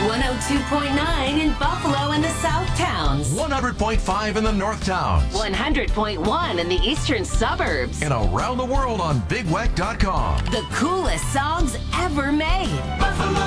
102.9 in Buffalo and the South Towns. 100.5 in the North Towns. 100.1 in the Eastern Suburbs. And around the world on BigWeck.com. The coolest songs ever made. Buffalo